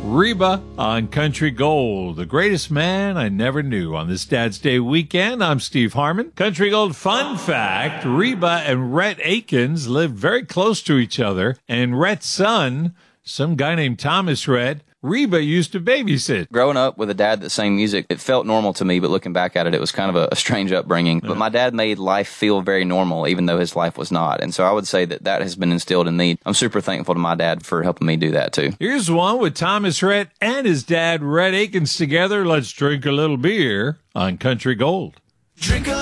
Reba on Country Gold, the greatest man I never knew. On this Dad's Day weekend, I'm Steve Harmon. Country Gold fun fact, Reba and Rhett Akins lived very close to each other, and Rhett's son, some guy named Thomas Rhett, Reba used to babysit. Growing up with a dad that sang music, it felt normal to me, but looking back at it, it was kind of a strange upbringing. But my dad made life feel very normal, even though his life was not. And so I would say that has been instilled in me. I'm super thankful to my dad for helping me do that, too. Here's one with Thomas Rhett and his dad, Rhett Akins, together. Let's drink a little beer on Country Gold. Drink a